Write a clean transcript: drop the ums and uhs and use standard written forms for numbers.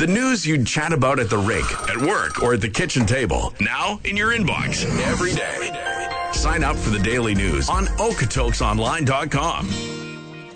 The news you'd chat about at the rink, at work, or at the kitchen table. Now in your inbox every day. Sign up for the daily news on Okotoksonline.com.